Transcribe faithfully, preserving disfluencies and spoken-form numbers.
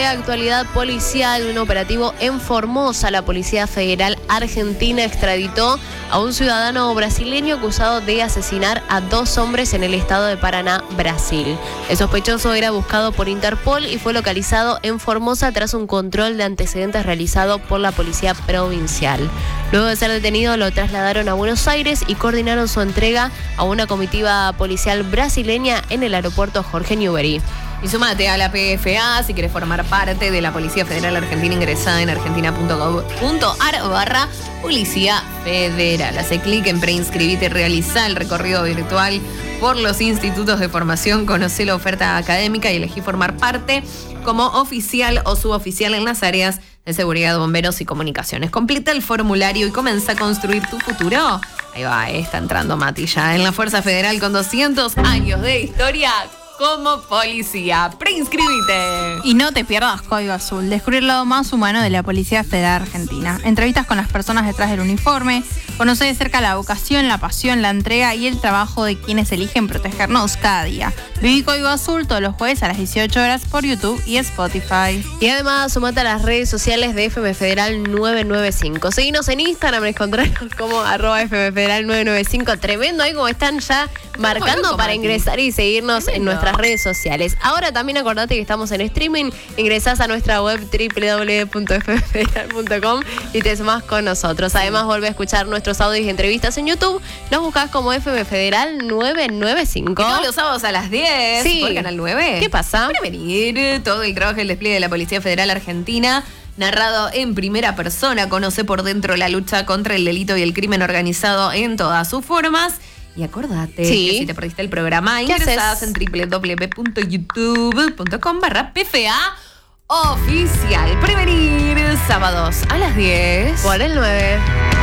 de actualidad policial, un operativo en Formosa. La Policía Federal Argentina extraditó a un ciudadano brasileño acusado de asesinar a dos hombres en el estado de Paraná, Brasil. El sospechoso era buscado por Interpol y fue localizado en Formosa tras un control de antecedentes realizado por la Policía Provincial. Luego de ser detenido, lo trasladaron a Buenos Aires y coordinaron su entrega a una comitiva policial brasileña en el aeropuerto Jorge Newbery. Y sumate a la P F A si querés formar parte de la Policía Federal Argentina, ingresada en argentina punto gov punto ar barra Policía Federal. Hace clic en preinscribite y realiza el recorrido virtual por los institutos de formación, conoce la oferta académica y elegí formar parte como oficial o suboficial en las áreas de seguridad, bomberos y comunicaciones. Completa el formulario y comienza a construir tu futuro. Ahí va, eh, está entrando Mati ya en la Fuerza Federal con doscientos años de historia como policía. Preinscribite. Y no te pierdas Código Azul, descubrir el lado más humano de la Policía Federal Argentina. Entrevistas con las personas detrás del uniforme, conocer de cerca la vocación, la pasión, la entrega y el trabajo de quienes eligen protegernos cada día. Viví Código Azul todos los jueves a las dieciocho horas por YouTube y Spotify. Y además sumate a las redes sociales de F M Federal nueve nueve cinco. Seguinos en Instagram, encontrarnos como arroba F M Federal nueve nueve cinco. Tremendo, ahí como están ya marcando loco, para Mati. Ingresar y seguirnos Tremendo. En nuestras redes sociales. Ahora también acordate que estamos en streaming, ingresás a nuestra web doble u doble u doble u punto f m federal punto com y te sumás con nosotros. Además, volvé a escuchar nuestros audios y entrevistas en YouTube. Nos buscás como F M Federal nueve nueve cinco. Y todos los sábados a las diez sí. por Canal nueve. ¿Qué pasa? Prevenir todo el trabajo y el despliegue de la Policía Federal Argentina, narrado en primera persona. Conoce por dentro la lucha contra el delito y el crimen organizado en todas sus formas. Y acordate sí. que si te perdiste el programa, ingresás en doble u doble u doble u punto youtube punto com barra P F A oficial. Prevenir, sábados a las diez por el nueve.